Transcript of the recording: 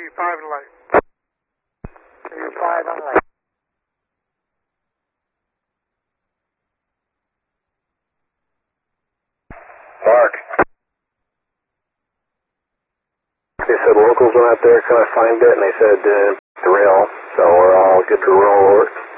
5 to light. You're 5 on light. Mark. They said locals went out there, kind of find it, and they said the rail, so we're all good to roll over.